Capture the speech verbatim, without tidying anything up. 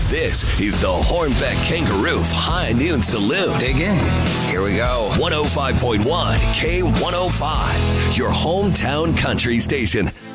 This is the Hornbeck Kangaroo High Noon Saloon. Dig in. Here we go. one oh five point one K one oh five, your hometown country station.